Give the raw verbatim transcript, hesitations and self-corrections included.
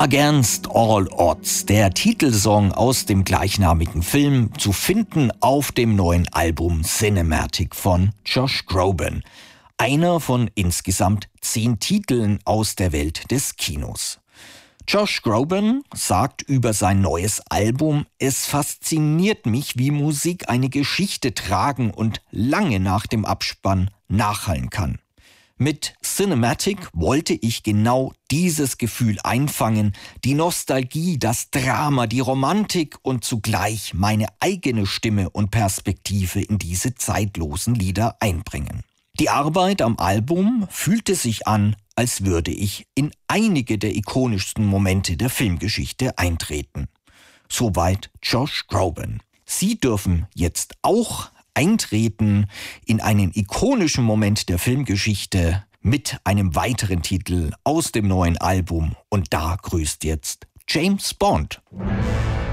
Against All Odds, der Titelsong aus dem gleichnamigen Film, zu finden auf dem neuen Album Cinematic von Josh Groban. Einer von insgesamt zehn Titeln aus der Welt des Kinos. Josh Groban sagt über sein neues Album: Es fasziniert mich, wie Musik eine Geschichte tragen und lange nach dem Abspann nachhallen kann. Mit Cinematic wollte ich genau dieses Gefühl einfangen, die Nostalgie, das Drama, die Romantik und zugleich meine eigene Stimme und Perspektive in diese zeitlosen Lieder einbringen. Die Arbeit am Album fühlte sich an, als würde ich in einige der ikonischsten Momente der Filmgeschichte eintreten. Soweit Josh Groban. Sie dürfen jetzt auch eintreten in einen ikonischen Moment der Filmgeschichte mit einem weiteren Titel aus dem neuen Album. Und da grüßt jetzt James Bond.